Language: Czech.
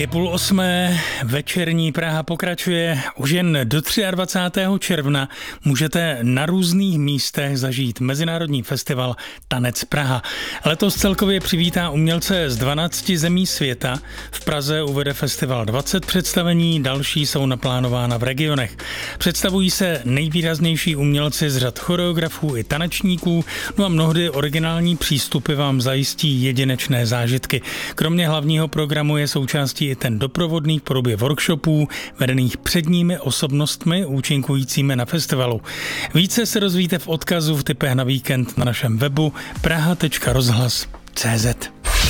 Je 7:30, večerní Praha pokračuje. Už jen do 23. června můžete na různých místech zažít Mezinárodní festival Tanec Praha. Letos celkově přivítá umělce z 12 zemí světa. V Praze uvede festival 20 představení, další jsou naplánována v regionech. Představují se nejvýraznější umělci z řad choreografů i tanečníků, no a mnohdy originální přístupy vám zajistí jedinečné zážitky. Kromě hlavního programu je součástí i ten doprovodný v podobě workshopů, vedených předními osobnostmi účinkujícími na festivalu. Více se dozvíte v odkazu v tipech na víkend na našem webu praha.rozhlas.cz.